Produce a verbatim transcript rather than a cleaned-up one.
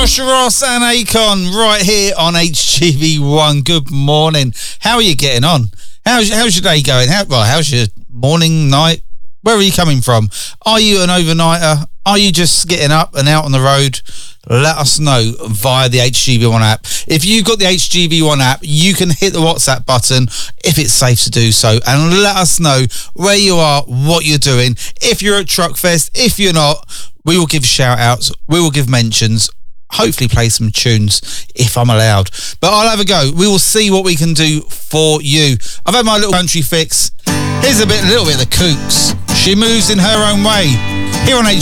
Josh Ross and Akon right here on H G V one. Good morning. How are you getting on? How's, how's your day going? How, well, how's your morning, night? Where are you coming from? Are you an overnighter? Are you just getting up and out on the road? Let us know via the H G V one app. If you've got the H G V one app, you can hit the WhatsApp button if it's safe to do so, and let us know where you are, what you're doing. If you're at Truckfest, if you're not, we will give shout outs, we will give mentions, hopefully play some tunes if I'm allowed. But I'll have a go. We will see what we can do for you. I've had my little country fix. Here's a bit, a little bit of the Kooks. She moves in her own way. Here on H